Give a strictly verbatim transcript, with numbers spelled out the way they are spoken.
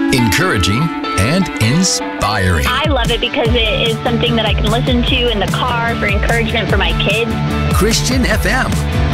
encouraging, and inspiring. I love it because it is something that I can listen to in the car for encouragement for my kids. Christian F M.